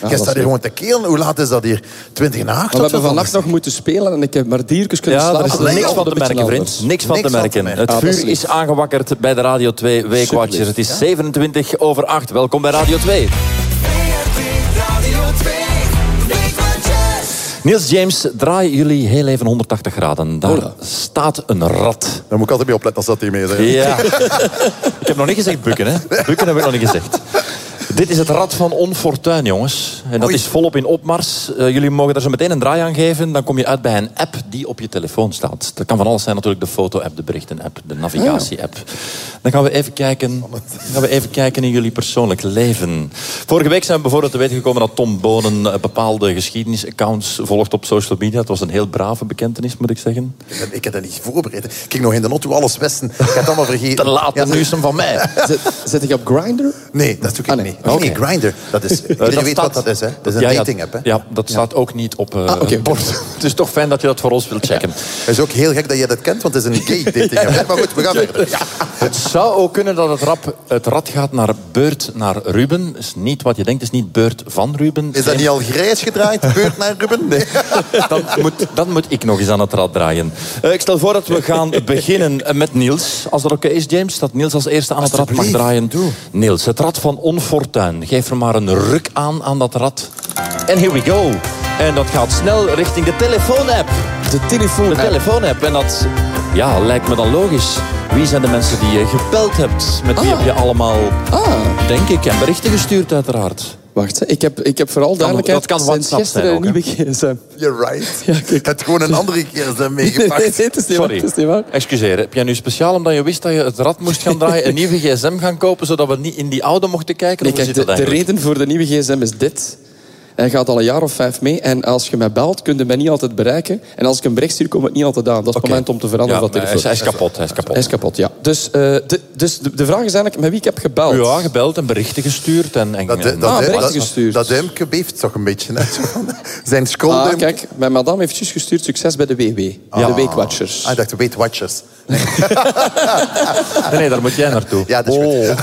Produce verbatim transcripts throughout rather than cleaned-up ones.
Ja, Jij staat hier gewoon te kelen. Hoe laat is dat hier? Twintig na acht? We hebben vannacht nog moeten spelen en ik heb maar diertjes kunnen ja, slapen. Ja, er is niks van te merken, vriend. Niks van te merken. Het ah, vuur is, is aangewakkerd bij de Radio twee Weekwatchers. Het is ja? zevenentwintig over acht. Welkom bij Radio twee. Niels James, draai jullie heel even honderdtachtig graden. Daar Hola. staat een rat. Daar moet ik altijd mee opletten als dat hiermee zegt. Ja. Ik heb nog niet gezegd bukken, hè. Bukken heb ik nog niet gezegd. Dit is het Rad van Onfortuin, jongens. En dat Oei. is volop in opmars. Uh, jullie mogen daar zo meteen een draai aan geven. Dan kom je uit bij een app die op je telefoon staat. Dat kan van alles zijn natuurlijk. De foto-app, de berichten-app, de navigatie-app. Dan gaan we even kijken, gaan we even kijken in jullie persoonlijk leven. Vorige week zijn we bijvoorbeeld te weten gekomen dat Tom Bonen bepaalde geschiedenisaccounts volgt op social media. Het was een heel brave bekentenis, moet ik zeggen. Ik heb, ik heb dat niet voorbereid. Ik ging nog in de auto alles westen. Ik heb het allemaal vergeten. Te laat, ja, nu is hem van mij. Zet, zet je op Grindr? Nee, dat doe ik ah, nee. niet. Nee, okay. nee, Grindr. Dat is, iedereen dat weet staat, wat dat is, hè? Dat is een ja, dating-app, hè? Ja, dat staat ja. ook niet op uh, ah, okay. het bord. Het is toch fijn dat je dat voor ons wilt checken. Ja. Het is ook heel gek dat je dat kent, want het is een gay dating-app. Maar goed, we gaan verder. Ja. Het zou ook kunnen dat het, rap, het rad gaat naar beurt naar Ruben. Dat is niet wat je denkt, het is niet beurt van Ruben. Is dat niet al grijs gedraaid, beurt naar Ruben? Nee. Dan, moet, dan moet ik nog eens aan het rad draaien. Uh, ik stel voor dat we gaan beginnen met Niels. Als dat oké okay is, James, dat Niels als eerste aan het rad mag draaien. Doe. Niels, het Rad van Onfortuin. Geef er maar een ruk aan aan dat rad. En here we go. En dat gaat snel richting de telefoon-app. De telefoon-app. De telefoon-app. En dat ja, lijkt me dan logisch. Wie zijn de mensen die je gebeld hebt? Met wie ah. heb je allemaal, ah. denk ik, en berichten gestuurd uiteraard? Wacht, ik heb, ik heb vooral duidelijkheid... Dat kan WhatsApp gisteren zijn ook, een nieuwe gsm. You're right. Ja, je hebt gewoon een andere gsm meegepakt. Nee, nee, het is niet Sorry. waar. Niet waar. Excuseer, heb jij nu speciaal, omdat je wist dat je het rad moest gaan draaien, een nieuwe gsm gaan kopen, zodat we niet in die oude mochten kijken? Nee, kijk, de, de reden voor de nieuwe gsm is dit. Hij gaat al een jaar of vijf mee. En als je mij belt, kun je mij niet altijd bereiken. En als ik een bericht stuur, komt het niet altijd aan. Dat is het okay. moment om te veranderen ja, van telefoon. Hij is, hij is kapot. Hij is kapot, hij is kapot ja. Dus, uh, de, dus de, de vraag is eigenlijk met wie ik heb gebeld. Ja, gebeld en berichten gestuurd. En, en, dat en, dat, ah, berichten dat, gestuurd. Dat duimpje beeft toch een beetje. Hè? Zijn schoolduimpje. Ah, kijk, mijn madame heeft juist gestuurd succes bij de W W. Ah. De Weekwatchers. Ah, ik dacht de Weight Watchers. Nee. nee, nee, daar moet jij naartoe. Ja, dat is oh. goed. Ja.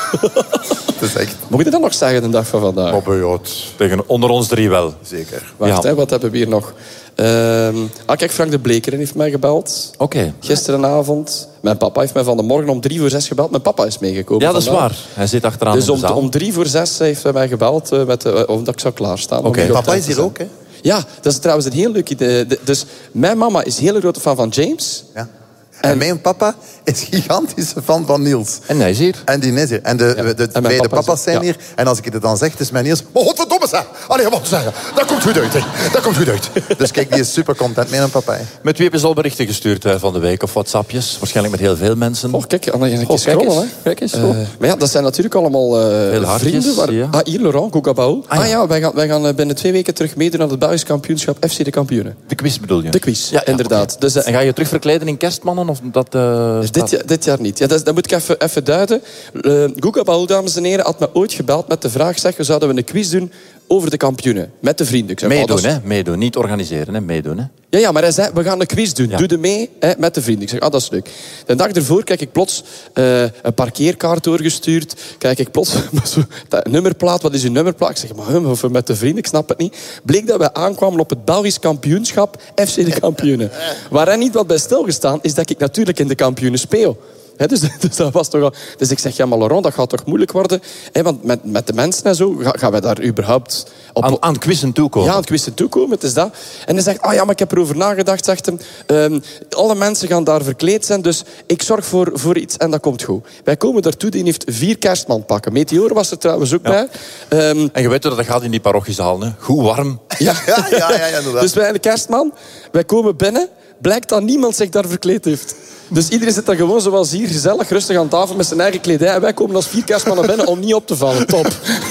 Dat is echt... Mocht je dat nog zeggen de dag van vandaag? Oh, ja, tegen onder ons drie wel. Zeker. Wacht, ja. hè, wat hebben we hier nog? Uh, ah, kijk, Frank de Blekeren heeft mij gebeld. Oké. Okay. Gisterenavond. Mijn papa heeft mij van de morgen om drie voor zes gebeld. Mijn papa is meegekomen. Ja, dat vandaag. is waar. Hij zit achteraan dus in de zaal. Dus om, om drie voor zes heeft hij mij gebeld uh, met, uh, of dat ik zou klaarstaan. Oké. Okay. Papa is hier ook, hè? Ja, dat is trouwens een heel leuk idee. Dus mijn mama is een hele grote fan van James. Ja. En, en mijn papa is gigantische fan van Niels. En hij is hier. En die is hier. En de, ja. de, de beide papa papa's zijn ja. hier. En als ik het dan zeg, het is mijn Niels. Oh, godverdomme zeg! Allee, wat zeggen? Dat komt goed uit, hè. Dat komt goed uit. Dus kijk, die is super content met een papa. Hè. Met wie heb je al berichten gestuurd uh, van de week? Of WhatsAppjes? Waarschijnlijk met heel veel mensen. Oh, kijk, dan een keer scrollen, hè. Kijk eens. Uh, maar ja, dat zijn natuurlijk allemaal uh, veel hartjes, vrienden. Waar... Ja. Ah, hier, Laurent Gougabao. Ah, ja, ah, ja wij gaan, wij gaan uh, binnen twee weken terug meedoen aan het Belgisch kampioenschap F C de Kampioenen. De quiz bedoel je? De quiz, ja, ja inderdaad. Okay. Dus, uh, en ga je terug verkleden in kerstmannen? Of dat... Uh, Dit jaar, dit jaar niet. Ja, dat, dat moet ik even, even duiden. Uh, Gougabao, dames en heren, had me ooit gebeld met de vraag... zeg, we zouden we een quiz doen over de kampioenen. Met de vrienden. Ik zeg, meedoen, oh, is... hè? Meedoen. Niet organiseren, hè? Meedoen, hè? Ja, ja, maar hij zei, we gaan een quiz doen. Ja. Doe er mee hè, met de vrienden. Ik zeg, ah, dat is leuk. De dag ervoor krijg ik plots uh, een parkeerkaart doorgestuurd. Kijk ik plots dat nummerplaat. Wat is uw nummerplaat? Ik zeg, maar hum, of met de vrienden, ik snap het niet. Bleek dat we aankwamen op het Belgisch kampioenschap F C de Kampioenen. Waar er niet wat bij stilgestaan is dat ik natuurlijk in de kampioenen speel. He, dus, dus, dat was toch al... dus ik zeg, ja, maar Laurent, dat gaat toch moeilijk worden? He, want met, met de mensen en zo, gaan wij daar überhaupt... Op... Aan, aan quizzen toekomen? Ja, aan het quizzen toekomen, het is dat. En hij zegt, ah ja, maar ik heb erover nagedacht, zegt hem. Um, alle mensen gaan daar verkleed zijn, dus ik zorg voor, voor iets en dat komt goed. Wij komen daartoe, die heeft vier kerstmanpakken. Meteor was er trouwens ook ja. bij. Um, en je weet dat dat gaat in die parochiezaal, hè? Goed warm. Ja, ja, ja, ja, ja inderdaad. Dus wij de kerstman, wij komen binnen, blijkt dat niemand zich daar verkleed heeft. Dus iedereen zit dan gewoon zoals hier, gezellig, rustig aan tafel met zijn eigen kledij. En wij komen als vier kerstmannen binnen om niet op te vallen. Top.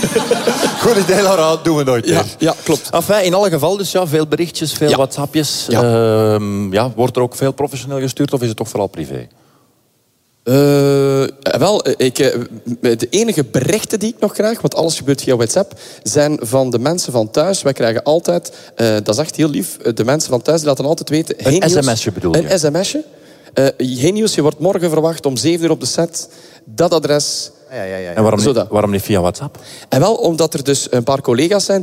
Goed idee, Laura. Doen we nooit meer. Ja, ja, klopt. Enfin, in alle gevallen dus ja, veel berichtjes, veel ja. WhatsAppjes. Ja. Uh, ja, wordt er ook veel professioneel gestuurd of is het toch vooral privé? Uh, wel, ik, de enige berichten die ik nog krijg, want alles gebeurt via WhatsApp, zijn van de mensen van thuis. Wij krijgen altijd, uh, dat is echt heel lief, de mensen van thuis die laten altijd weten... Een hey, sms'je bedoel je? Een sms'je. Uh, hey Niels, je wordt morgen verwacht om zeven uur op de set. Dat adres... Ja, ja, ja, ja. En waarom niet, waarom niet via WhatsApp? En wel, omdat er dus een paar collega's zijn